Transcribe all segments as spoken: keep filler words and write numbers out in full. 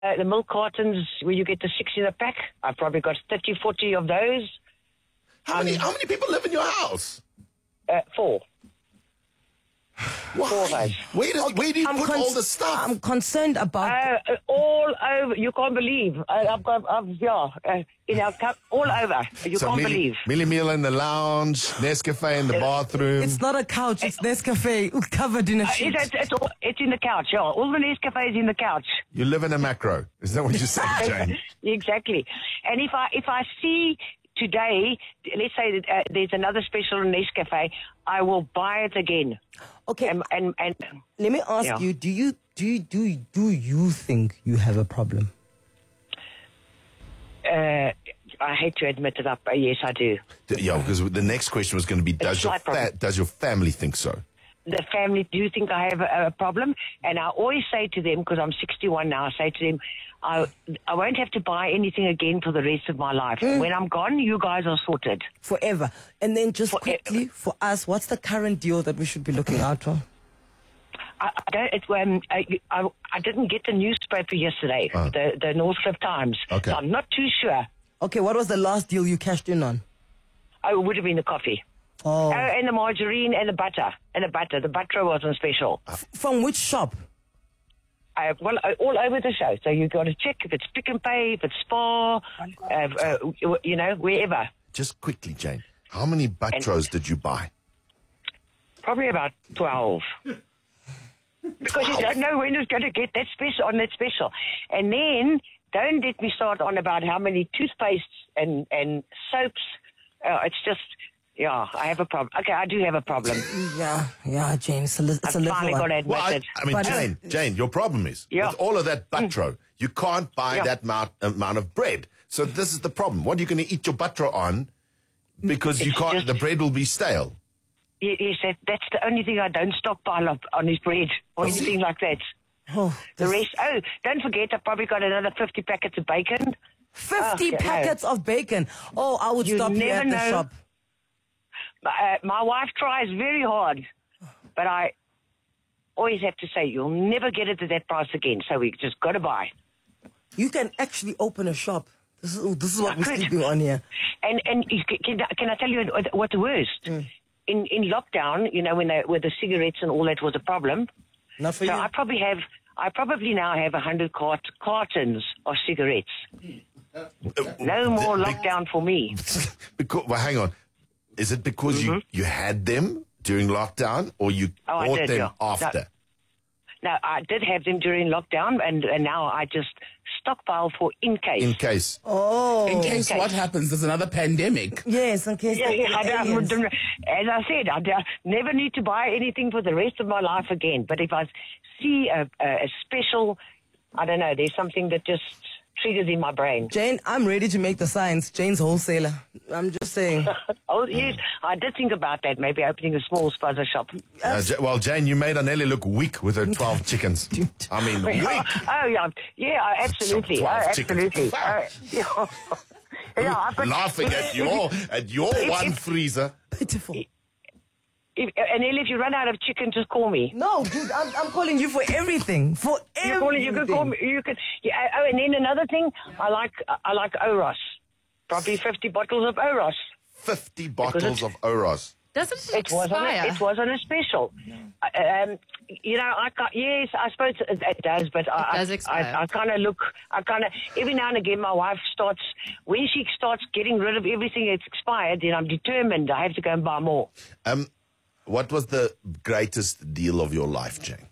uh, the milk cartons where you get the six in a pack. I've probably got thirty, forty of those. How many, how many people live in your house? Uh, four. Why? Four of us. Where, does, where do you I'm put cons- all the stuff? I'm concerned about... Uh, all over. You can't believe. I, I've got, I've, yeah, uh, in our cup, all over. You so can't Millie, believe. Millie Meal in the lounge, Nescafe in the bathroom. It's not a couch, it's Nescafe covered in a Uh, sheet. it's, it's, all, it's in the couch, yeah. All the Nescafe is in the couch. You live in a macro. Is that what you're saying, Jane? Exactly. And if I if I see today, let's say that uh, there's another special in Nescafe, I will buy it again. Okay, And and, and let me ask yeah. you, do you, do you, do you, do you think you have a problem? uh, I hate to admit it, up. Uh, yes, I do. Yeah, because the next question was going to be, does your, slight problem. fa- does your family think so? The family do think I have a, a problem, and I always say to them, because I'm sixty-one now, I say to them, I I won't have to buy anything again for the rest of my life. Mm. When I'm gone, you guys are sorted. Forever. And then just Forever. quickly, for us, what's the current deal that we should be looking out for? I, I don't. It's um, I, I I didn't get the newspaper yesterday, Oh. the the Northcliffe Times. Okay. So I'm not too sure. Okay, what was the last deal you cashed in on? Oh, it would have been the coffee. Oh. Oh, and the margarine and the butter. And the butter. The butter was on special. F- from which shop? Uh, well, uh, all over the show. So you got to check if it's Pick and Pay, if it's Spar, uh, uh, you know, wherever. Just quickly, Jane, how many Batros did you buy? Probably about twelve. Because you don't know when it's going to get that special on that special. And then don't let me start on about how many toothpastes and, and soaps. Uh, it's just... Yeah, I have a problem. Okay, I do have a problem. Yeah, yeah, Jane, it's a, li- it's a I've little finally one. got to admit Well, I, it. I mean, But- Jane, Jane, your problem is, Yeah. with all of that Batro, you can't buy Yeah. that amount, amount of bread. So this is the problem. What are you going to eat your Batro on? Because you It's can't, just- the bread will be stale. He, he said that's the only thing I don't stockpile up on his bread or anything like that. Oh, The rest, oh, don't forget, I've probably got another fifty packets of bacon. fifty Oh, yeah, no. packets of bacon. Oh, I would You stop you never at the know. shop. Uh, my wife tries very hard, but I always have to say, you'll never get it at that price again, so we just got to buy. You can actually open a shop. This is, this is what I we're could. sleeping on here. And and you- can, can I tell you what the worst? Mm. In in lockdown, you know, when they, where the cigarettes and all that was a problem, Not for so you. I probably have, I probably now have a hundred cart, cartons of cigarettes. No more The- lockdown for me. Because, well, hang on. Is it because you, you had them during lockdown or you Oh, I bought did, them yeah. after? No, I did have them during lockdown, and, and now I just stockpile for in case. In case. Oh. In case Okay. what happens, there's another pandemic. Yes, in case Yeah, the yeah, I don't- aliens- as I said, I don't- never need to buy anything for the rest of my life again. But if I see a, a, a special, I don't know, there's something that just triggers in my brain. Jane, I'm ready to make the signs. Jane's wholesaler. I'm just saying. Oh, yes, I did think about that, maybe opening a small spaza shop. Uh, Ja- well, Jane, you made Anelli look weak with her twelve chickens. I mean, weak. Oh, yeah, yeah, absolutely, oh, twelve chickens. absolutely. Oh, yeah. Yeah, I've got- Laughing at your, at your If- one if- freezer. Pitiful. If, and then if you run out of chicken, just call me. No, dude, I'm, I'm calling you for everything. For You everything. call it, you can call me. You can. Yeah, oh, and then another thing, I like I like Oros. Probably fifty bottles of Oros. fifty bottles it's- of Oros. Doesn't it It was on a, expire? it was on a special. Uh, Um, you know, I can't, yes, I suppose it, it does, but I, does I, expire. I, I kind of look. I kind of every now and again, my wife starts when she starts getting rid of everything that's expired. Then I'm determined. I have to go and buy more. Um, what was the greatest deal of your life, Jane?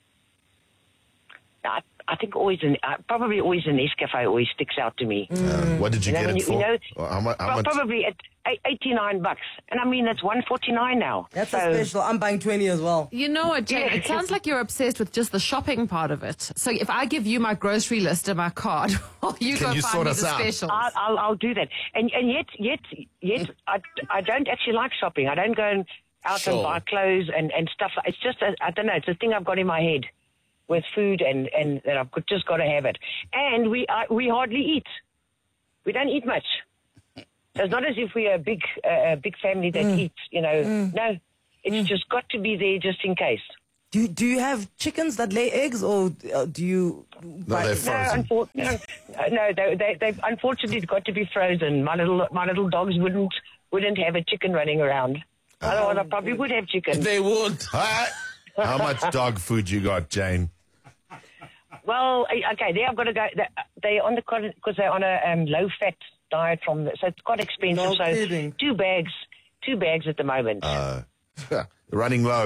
I, I think always an uh, probably always an Nescafe always sticks out to me. Uh, what did you You know, get when it you- for? you know, Or how, mu- how Pro- much? Probably at eight- eighty-nine bucks, and I mean it's one forty-nine now. That's so, a special. I'm buying twenty as well. You know what, Jane? Yeah. It sounds like you're obsessed with just the shopping part of it. So if I give you my grocery list and my card, well, you Can go you find sort me us the out? specials. I'll, I'll, I'll do that. And and yet yet yet I, I don't actually like shopping. I don't go and out Sure. and buy clothes and, and stuff. It's just a, I don't know. It's a thing I've got in my head with food and and that I've got- just got to have it. And we I, we hardly eat. We don't eat much. So it's not as if we're a big uh, a big family that eats. You know, no. It's just got to be there just in case. Do do you have chickens that lay eggs, or uh, do you? No, they're No, frozen. unfor- no, uh, no they, they, they've unfortunately got to be frozen. My little my little dogs wouldn't wouldn't have a chicken running around. Otherwise, I probably would have chicken. They would. Hi. How much dog food you got, Jane? Well, I- okay, there I've got to go. they- They're on the because they're on a um, low fat diet from the, so it's quite expensive. No so kidding. two bags, two bags at the moment. Uh, running low.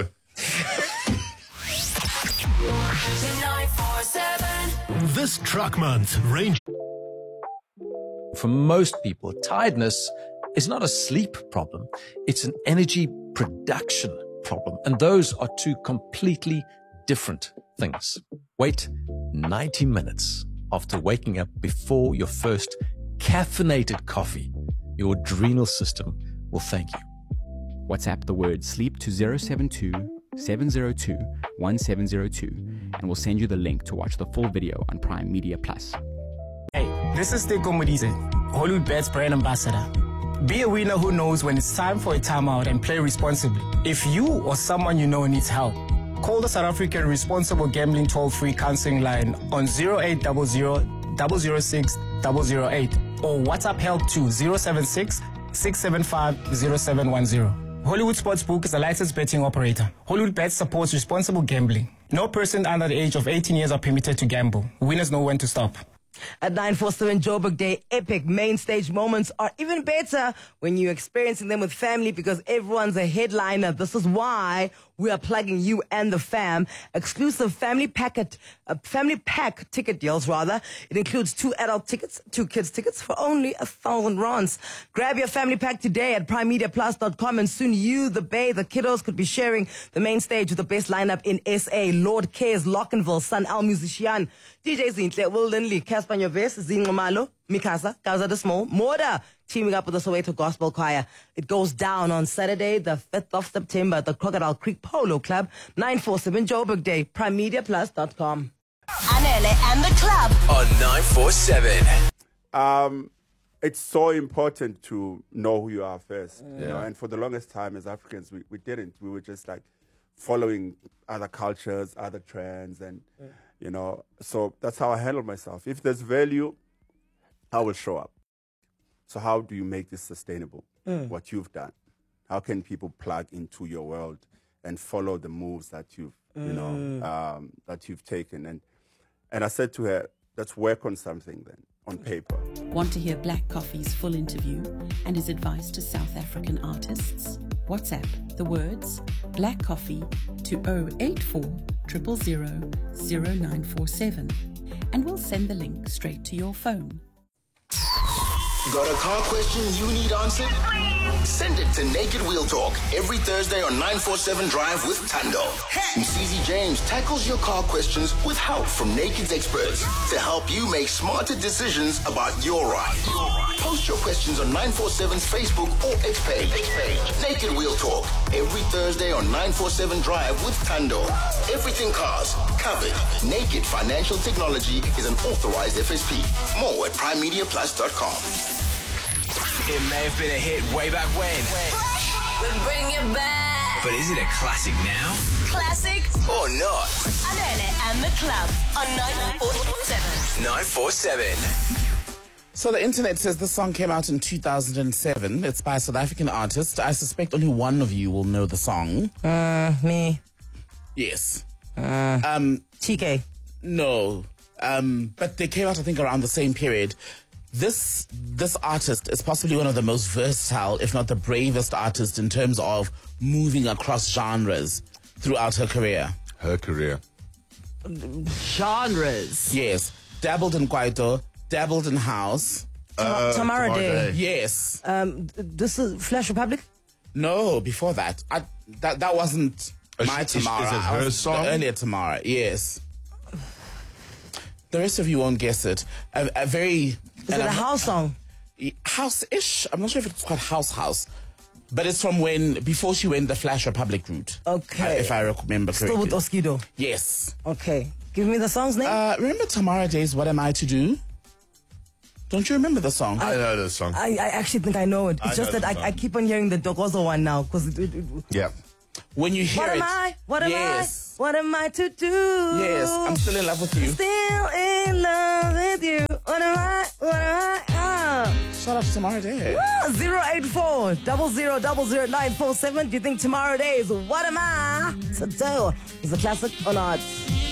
nine four seven. This truck month, range. For most people, tiredness is not a sleep problem. It's an energy production problem. And those are two completely different things. Wait ninety minutes after waking up before your first caffeinated coffee. Your adrenal system will thank you. WhatsApp the word sleep to zero seven two, seven zero two, one seven zero two and we'll send you the link to watch the full video on Prime Media Plus. Hey, this is Teko Modize, Hollywood Bets brand ambassador. Be a winner who knows when it's time for a timeout and play responsibly. If you or someone you know needs help, call the South African Responsible Gambling Toll-Free Counseling Line on zero eight zero zero, zero zero six, zero zero eight or WhatsApp help to zero seven six, six seven five, zero seven one zero. Hollywood Sportsbook is a licensed betting operator. Hollywood Bets supports responsible gambling. No person under the age of eighteen years are permitted to gamble. Winners know when to stop. At nine forty-seven Joburg Day, epic main stage moments are even better when you're experiencing them with family because everyone's a headliner. This is why we are plugging you and the fam. Exclusive family packet, uh, family pack ticket deals, rather. It includes two adult tickets, two kids tickets for only a thousand rands. Grab your family pack today at prime media plus dot com and soon you, the bay, the kiddos could be sharing the main stage with the best lineup in S A. Lord Cares, Lockenville, Sun Al Musician, D J Zinhle, Will Linley, Casper Nyoves, Zinqumalo, Mikasa, Gaza the Small, Moda, teaming up with the Soweto Gospel Choir. It goes down on Saturday, the fifth of September at the Crocodile Creek Polo Club, nine forty-seven Joburg Day, prime media plus dot com. Anele and the club On nine four seven. Um, it's so important to know who you are first. Yeah. You know? And for the longest time as Africans, we, we didn't. We were just like following other cultures, other trends, and, yeah. you know, so that's how I handle myself. If there's value, I will show up. So how do you make this sustainable? Mm. What you've done? How can people plug into your world and follow the moves that you've, mm. you know, um, that you've taken? And and I said to her, let's work on something then, on paper. Want to hear Black Coffee's full interview and his advice to South African artists? WhatsApp the words Black Coffee to zero eight four, zero zero zero, zero nine four seven and we'll send the link straight to your phone. Got a car question you need answered? Send it to Naked Wheel Talk every Thursday on nine forty-seven Drive with Tando. Msizi James tackles your car questions with help from Naked's experts to help you make smarter decisions about your ride. Post your questions on nine forty-seven's Facebook or X page. Naked Wheel Talk every Thursday on nine forty-seven Drive with Tando. Everything cars covered. Naked Financial Technology is an authorized F S P. More at prime media plus dot com. It may have been a hit way back when. We bring it back. But is it a classic now? Classic or not? Anele and the club on nine forty-seven. nine forty-seven. So the internet says this song came out in two thousand seven. It's by a South African artist. I suspect only one of you will know the song. Uh, me. Yes. Uh, um, T K. No. Um, but they came out, I think, around the same period. This this artist is possibly one of the most versatile, if not the bravest artist in terms of moving across genres throughout her career. Her career. Genres. Yes. Dabbled in Kwaito, dabbled in house. Uh, Tamara Day. Yes. Um, this is Flash Republic? No, before that. I, that that wasn't is my she, Tamara. Is, is it her was song? The earlier Tamara, yes. The rest of you won't guess it. A, a very... Is it a house song? House-ish. I'm not sure if it's quite house house. But it's from when, before she went the Flash Republic route. Okay. Uh, if I remember correctly. Still with Oskido? Yes. Okay. Give me the song's name. Uh, remember Tamara Day's What Am I To Do? Don't you remember the song? I, I know the song. I, I actually think I know it. It's I just that I, I keep on hearing the Dogozo one now. Cause it, it, it, yeah. When you hear What it. am I? What am yes. I? What am I to do? Yes, I'm still in love with you. Still in love with you. What am I? What am I? Ah. Shout out to Tomorrow Day. zero eight four, double zero, double zero, nine four seven. Do you think Tomorrow Day is What Am I to Do? Is a classic or not?